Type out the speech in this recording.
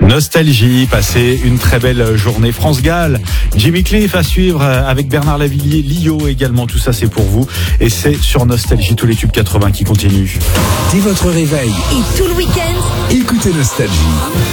Nostalgie, passer une très belle journée. France-Galles, Jimmy Cliff à suivre avec Bernard Lavilliers, Lio également, tout ça c'est pour vous. Et c'est sur Nostalgie, tous les tubes 80 qui continuent. Dès votre réveil et tout le week-end, écoutez Nostalgie.